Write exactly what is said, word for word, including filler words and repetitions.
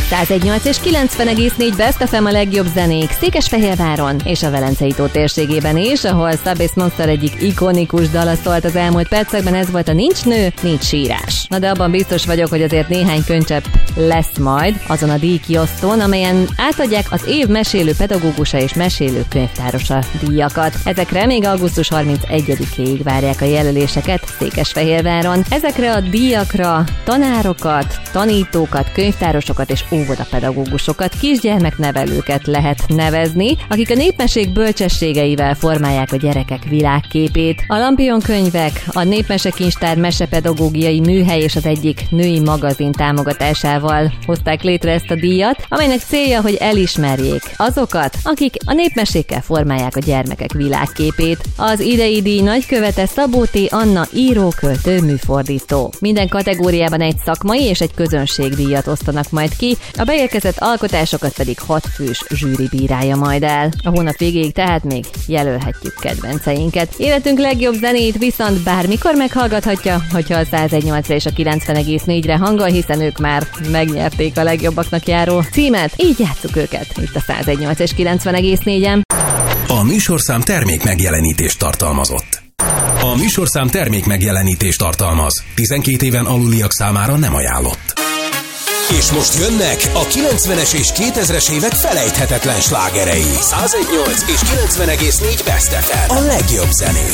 száz egy nyolc és kilencven egész négy Best ef em a legjobb zenék Székesfehérváron és a Velencei tó térségében is, ahol Subway Monster egyik ikonikus dala szólt az elmúlt percekben, ez volt a Nincs nő, nincs sírás. Na de abban biztos vagyok, hogy azért néhány könycsepp lesz majd azon a díjkiosztón, amelyen átadják az év mesélő pedagógusa és mesélő könyvtárosa díjakat. Ezekre még augusztus harmincegyedikéig várják a jelöléseket Székesfehérváron. Ezekre a díjakra tanárokat, tanítókat, könyvtárosokat és óvodapedagógusokat, kisgyermeknevelőket lehet nevezni, akik a népmesék bölcsességeivel formálják a gyerekek világképét. A Lampion könyvek, a Népmesekincstár mesepedagógiai műhely és az egyik női magazin támogatásával hozták létre ezt a díjat, amelynek célja, hogy elismerjék azokat, akik a népmesékkel formálják a gyermekek világképét. Az idei díj nagykövete Szabó T. Anna író, költő, műfordító. Minden kategóriában egy szakmai és egy közönségdíjat osztanak majd ki, a beérkezett alkotásokat pedig hat fős zsűri bírálja majd el. A hónap végéig tehát még jelölhetjük kedvenceinket. Életünk legjobb zenét viszont bármikor meghallgathatja, hogyha a száz egy nyolcra és a kilencven egész négyre hangol, hiszen ők már megnyerték a legjobbaknak járó címet, így játsszuk őket itt a száz egy nyolc és kilencven egész négyen. A műsorszám termék megjelenítést tartalmazott. A műsorszám termék megjelenítést tartalmaz. tizenkét éven aluliak számára nem ajánlott. És most jönnek a kilencvenes és kétezres évek felejthetetlen slágerei. száz egy nyolc és kilencven egész négy Best ef em. A legjobb zenék.